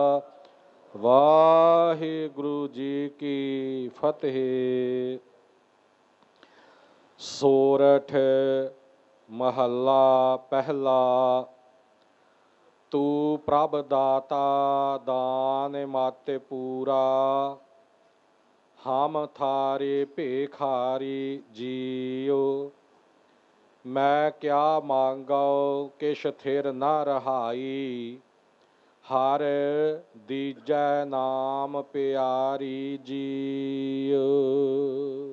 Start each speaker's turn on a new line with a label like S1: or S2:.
S1: ਵਾਹਿਗੁਰੂ ਜੀ ਕੀ ਫਤਿਹ। ਸੋਰਠ ਮਹੱਲਾ ਪਹਿਲਾ। ਤੂੰ ਪ੍ਰਭ ਦਾਤਾ ਦਾਨ ਮਤਿ ਪੂਰਾ, ਹਮ ਥਾਰੇ ਭੇਖਾਰੀ ਜੀਉ। ਮੈਂ ਕਿਆ ਮੰਗਉ ਕਿਛ ਥਿਰ ਨ ਰਹਾਈ, ਹਰ ਦੀਜੈ ਨਾਮ ਪਿਆਰੀ ਜੀਉ।